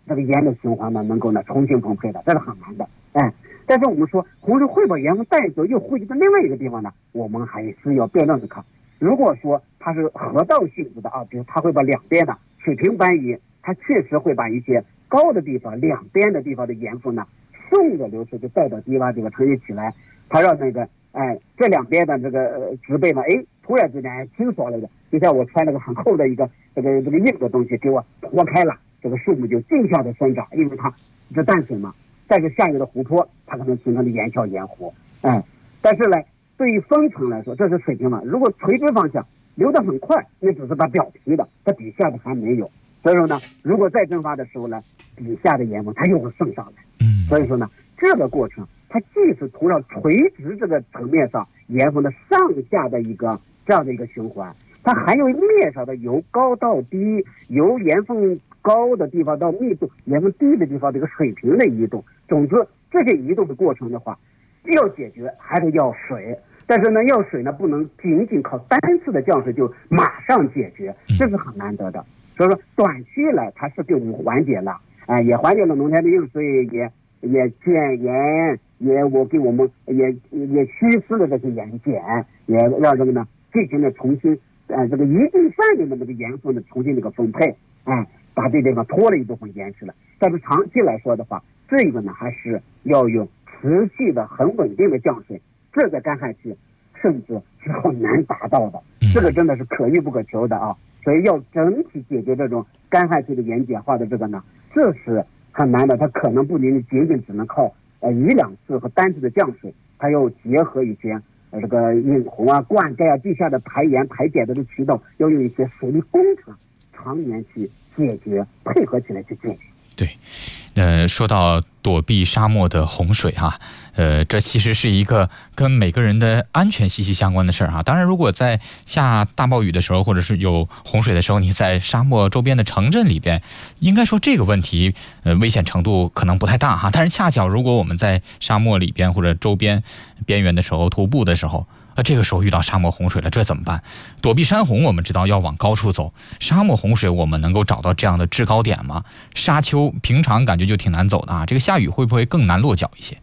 这个盐的循环呢能够呢重新分配的，这是很难的。但是我们说洪水会把盐分带走又汇集到另外一个地方呢，我们还是要辩论的看。如果说它是河道性质的比如它会把两边的水平搬移，它确实会把一些高的地方两边的地方的盐分呢顺着流水就带到低洼地方沉积起来，它让那个这两边的这个植被呢突然之间清爽了的，就像我穿那个很厚的一个这个硬的东西给我脱开了，这个树木就径向的生长，因为它是淡水嘛。但是下游的湖泊它可能形成的岩礁盐湖，但是呢对于分层来说这是水平嘛，如果垂直方向流得很快，那只是它表皮的，它底下的还没有。所以说呢，如果再蒸发的时候呢，底下的盐分它又会渗上来。所以说呢，这个过程它既是从上垂直这个层面上盐分的上下的一个这样的一个循环，它还有面上的由高到低，由盐分高的地方到密度盐分低的地方这个水平的移动。总之这些移动的过程的话，要解决还得要水，但是呢要水呢不能仅仅靠单次的降水就马上解决，这是很难得的。所以说短期来它是给我们缓解了，也缓解了农田的用水，也减盐，给我们也稀释了这些盐碱，也让这个呢进行了重新这个一定范围的这个盐分的重新这个分配，把这地方脱了一部分盐池了。但是长期来说的话，这个呢还是要用持续的很稳定的降水，这个干旱期甚至是很难达到的，这个真的是可遇不可求的啊。所以要整体解决这种干旱期的盐碱化的这个呢，这是很难的，它可能不仅只能靠一两次和单次的降水，它要结合一些这个引洪啊、灌溉啊、地下的排盐排碱的这渠道，要用一些水利工程常年去解决，配合起来去解决。 对，说到躲避沙漠的洪水这其实是一个跟每个人的安全息息相关的事儿当然，如果在下大暴雨的时候，或者是有洪水的时候，你在沙漠周边的城镇里边，应该说这个问题危险程度可能不太大但是恰巧如果我们在沙漠里边或者周边边缘的时候徒步的时候，这个时候遇到沙漠洪水了，这怎么办？躲避山洪我们知道要往高处走，沙漠洪水我们能够找到这样的制高点吗？沙丘平常感觉就挺难走的这个下雨会不会更难落脚一些？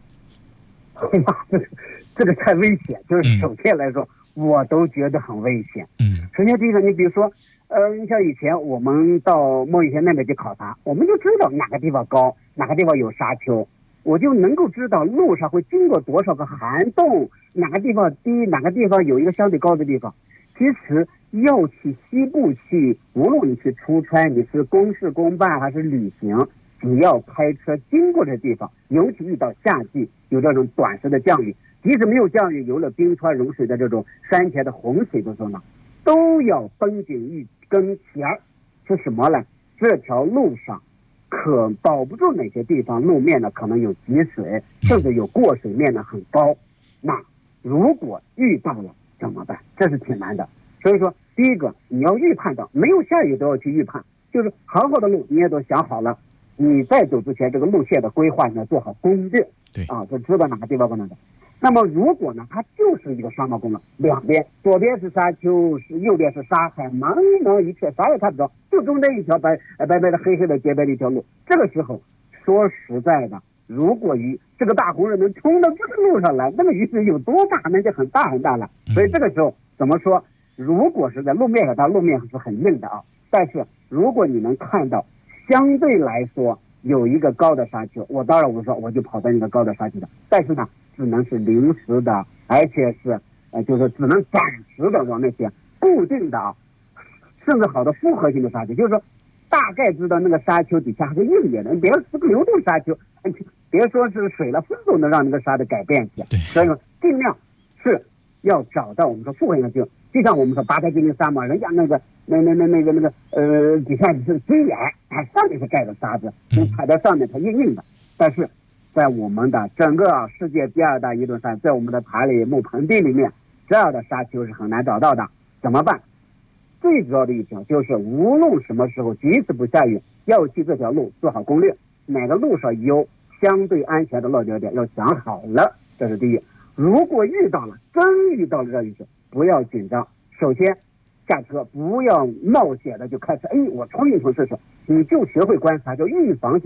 这个太危险，就是首先来说我都觉得很危险。首先第一个，你比如说你像以前我们到莫雨田那边去考察，我们就知道哪个地方高，哪个地方有沙丘，我就能够知道路上会经过多少个涵洞，哪个地方低，哪个地方有一个相对高的地方。其实要去西部去，无论你去出差，你是公事公办还是旅行，只要开车经过这地方，尤其遇到夏季有这种短时的降雨，即使没有降雨，有了冰川融水的这种山前的洪水的时候呢，都要绷紧一根弦儿，是什么呢？这条路上可保不住哪些地方路面呢可能有积水，甚至有过水面呢很高，那如果遇到了怎么办？这是挺难的。所以说第一个你要预判到，没有下雨都要去预判，就是好好的路你也都想好了，你在走之前这个路线的规划你要做好攻略，就知道哪个地方不能走。那么如果呢它就是一个沙漠公路，两边左边是沙丘，右边是沙海，茫茫一片，啥也看不着，就中间一条白白的黑黑的洁白的一条路。这个时候说实在的，如果这个大洪水能冲到这个路上来，那个雨水有多大，那就很大很大了。所以这个时候怎么说，如果是在路面上，它路面是很硬的但是如果你能看到相对来说有一个高的沙丘，我当然我就跑到那个高的沙丘的，但是呢只能是临时的，而且是就是只能暂时的往那些固定的甚至好的复合性的沙丘，就是说大概知道那个沙丘底下还是硬一点的，别说是个流动沙丘，别说是水了风都能让那个沙的改变去。所以说尽量是要找到我们说复合性的沙丘，就像我们说八台金陵沙漠，人家那个底下是堆岩，上面是盖的沙子，你踩在上面它硬的。但是在我们的整个世界第二大移动山，在我们的塔里木盆地里面，这样的沙丘是很难找到的。怎么办？最主要的一条就是无论什么时候，即使不下雨，要去这条路做好攻略，哪个路上有相对安全的落脚点要想好了，这是第一。如果真遇到了这雨水，不要紧张，首先下车不要冒险的就开始我冲一冲试试，你就学会观察，就预防